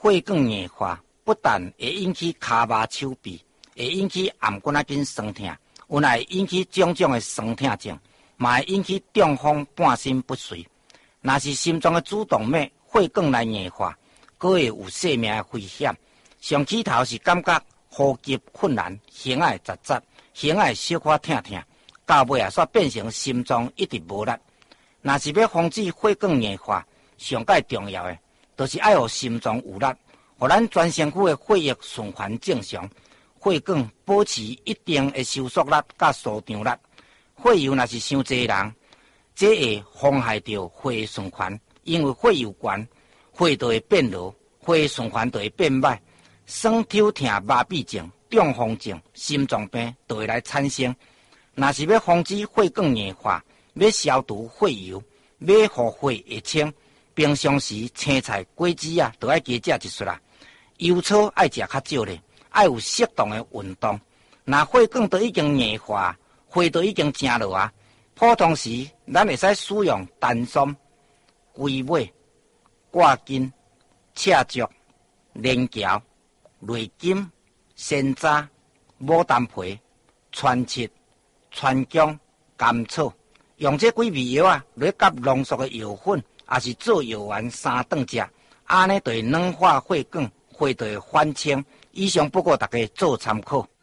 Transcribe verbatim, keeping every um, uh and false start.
血管硬化不但会引起骹麻手臂，会引起颔骨仔筋酸痛，有来会引起种种的酸痛症，嘛会引起中风、半身不遂。若是心脏的主动脉血管来硬化，佫会有生命的危险。上起头是感觉呼吸困难，胸仔会窒窒，胸仔会小可痛痛，到尾啊煞变成心脏一直无力。若是要防止血管硬化，上界重要的，就是爱互心脏有力，互咱全身躯的血液循环正常，血管保持一定的收缩力甲舒张力。血油若是伤济人，这会妨害到血液循环，因为血油悬，血就会变弱，血液循环就会变歹，酸抽痛、麻痹症、中风症、心脏病就会来产生。若是要防止血管硬化，要消除血油，要互血会清，平常时青菜、果子啊，都爱加食一撮啦。油草爱食较少咧，爱有适当的运动。若血管都已经硬化，血都已经正落啊。普通时，咱会使使用丹参、龟尾、挂筋、赤竹、连桥、雷金、山楂、牡丹皮、川七、川姜、甘草，用这几味药啊，来夹浓缩的药粉，也是做药丸三顿食，安尼就会软化血管，血就会反清。以上不过大家做参考。